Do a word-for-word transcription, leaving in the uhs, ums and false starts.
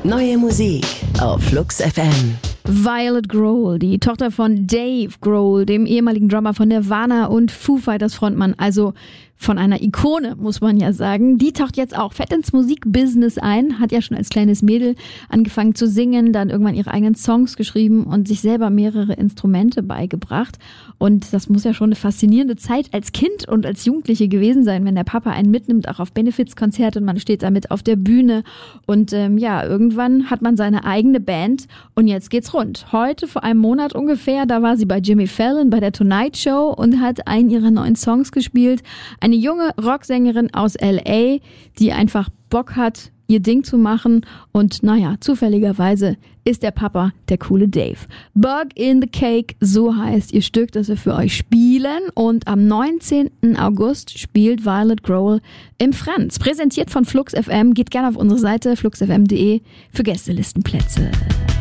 Neue Musik auf Flux F M. Violet Grohl, die Tochter von Dave Grohl, dem ehemaligen Drummer von Nirvana und Foo Fighters Frontmann, also von einer Ikone, muss man ja sagen. Die taucht jetzt auch fett ins Musikbusiness ein, hat ja schon als kleines Mädel angefangen zu singen, dann irgendwann ihre eigenen Songs geschrieben und sich selber mehrere Instrumente beigebracht. Und das muss ja schon eine faszinierende Zeit als Kind und als Jugendliche gewesen sein, wenn der Papa einen mitnimmt, auch auf Benefizkonzerte und man steht damit auf der Bühne. Und ähm, ja, irgendwann hat man seine eigene Band und jetzt geht's rund. Heute, vor einem Monat ungefähr, da war sie bei Jimmy Fallon bei der Tonight Show und hat einen ihrer neuen Songs gespielt. Eine junge Rocksängerin aus L A, die einfach Bock hat, ihr Ding zu machen. Und naja, zufälligerweise ist der Papa der coole Dave. Bug in the Cake, so heißt ihr Stück, das wir für euch spielen. Und am neunzehnten August spielt Violet Grohl im Franz. Präsentiert von Flux F M. Geht gerne auf unsere Seite flux f m punkt de für Gästelistenplätze.